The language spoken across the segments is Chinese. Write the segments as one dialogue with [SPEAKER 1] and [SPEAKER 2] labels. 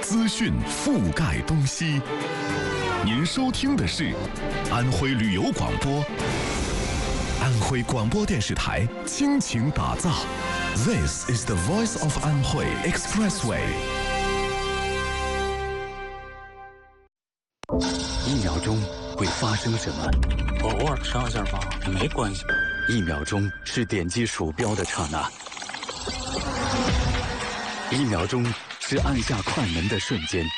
[SPEAKER 1] 资讯覆盖东西。您收听的是安徽旅游广播，安徽广播电视台倾情打造。This is the voice of Anhui Expressway。
[SPEAKER 2] 1秒钟会发生什么？
[SPEAKER 3] 我偶尔上一下网没关系。
[SPEAKER 2] 1秒钟是点击鼠标的刹那，1秒钟是按下快门的瞬间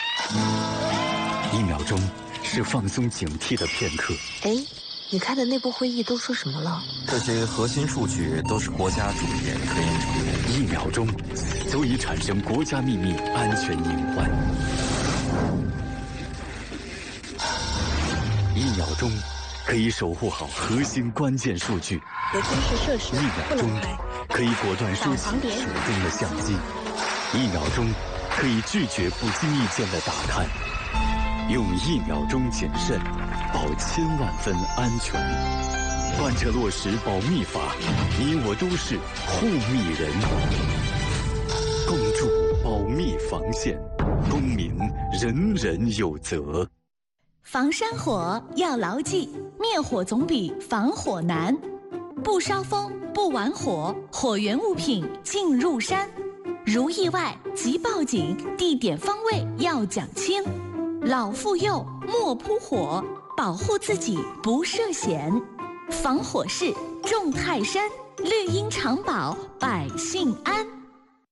[SPEAKER 2] ，1秒钟是放松警惕的片刻。
[SPEAKER 4] 哎，你开的内部会议都说什么了？
[SPEAKER 5] 这些核心数据都是国家主研科研成果。
[SPEAKER 2] 1秒钟足以产生国家秘密安全隐患。1秒钟可以守护好核心关键数据。
[SPEAKER 6] 有军事设施
[SPEAKER 2] 1秒钟可以果断收起手中的相机。1秒钟可以拒绝不经意间的打探。用1秒钟谨慎，保千万分安全。贯彻落实保密法，你我都是护密人。共筑保密防线，公民人人有责。
[SPEAKER 7] 防山火要牢记，灭火总比防火难。不烧风，不玩火，火源物品进入山。如意外即报警，地点方位要讲清。老妇幼莫扑火，保护自己不涉险。防火势重泰山，绿荫长保百姓安。